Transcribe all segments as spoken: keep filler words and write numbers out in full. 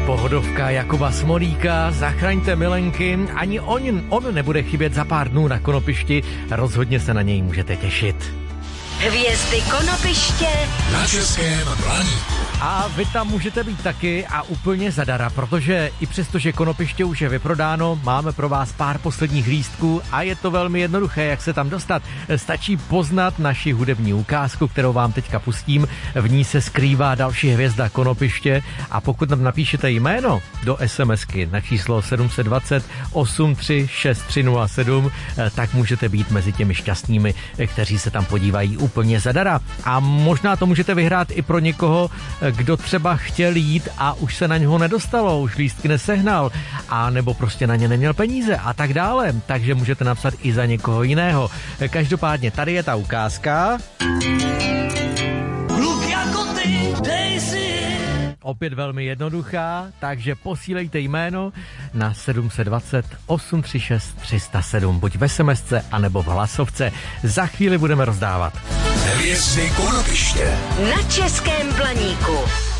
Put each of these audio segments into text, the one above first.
Pohodovka Jakuba Smolíka, Zachraňte milenky, ani on, on nebude chybět za pár dnů na Konopišti, rozhodně se na něj můžete těšit. Hvězdy Konopiště na Českém Blaníku. A vy tam můžete být taky a úplně zadara, protože i přesto, že Konopiště už je vyprodáno, máme pro vás pár posledních lístků a je to velmi jednoduché, jak se tam dostat. Stačí poznat naši hudební ukázku, kterou vám teďka pustím. V ní se skrývá další hvězda Konopiště a pokud nám napíšete jméno do SMSky na číslo sedm set dvacet osm tři šest tři nula sedm, tak můžete být mezi těmi šťastnými, kteří se tam podívají úplně zadara. A možná to můžete vyhrát i pro někoho, kdo třeba chtěl jít a už se na něho nedostalo, už lístky nesehnal, a nebo prostě na ně neměl peníze a tak dále. Takže můžete napsat i za někoho jiného. Každopádně tady je ta ukázka. Kluk jako ty, dej si. Opět velmi jednoduchá, takže posílejte jméno na sedm set dvacet osm tři šest tři nula sedm, buď v SMSce, anebo v hlasovce. Za chvíli budeme rozdávat Hvězdy Konopiště na Českém Blaníku.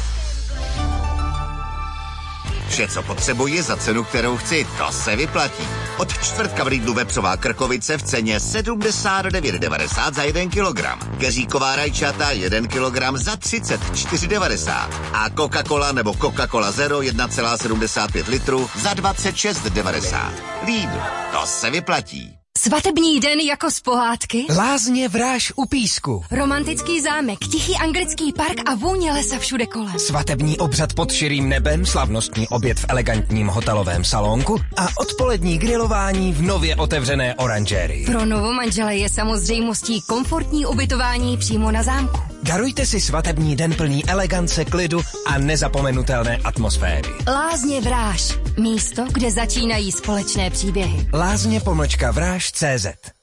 Vše, co potřebuji za cenu, kterou chci, to se vyplatí. Od čtvrtka v Lidlu vepřová krkovice v ceně sedmdesát devět devadesát za jeden kilogram. Keříková rajčata jeden kilogram za třicet čtyři devadesát. A Coca-Cola nebo Coca-Cola Zero jedna celá sedmdesát pět litru za dvacet šest devadesát. Lidl, to se vyplatí. Svatební den jako z pohádky? Lázně Vráž u Písku. Romantický zámek, tichý anglický park a vůně lesa všude kolem. Svatební obřad pod širým nebem, slavnostní oběd v elegantním hotelovém salonku a odpolední grilování v nově otevřené oranžérii. Pro novomanžele je samozřejmostí komfortní ubytování přímo na zámku. Darujte si svatební den plný elegance, klidu a nezapomenutelné atmosféry. Lázně Vráž. Místo, kde začínají společné příběhy. Lázně pomlčka Vráž tečka cé zet.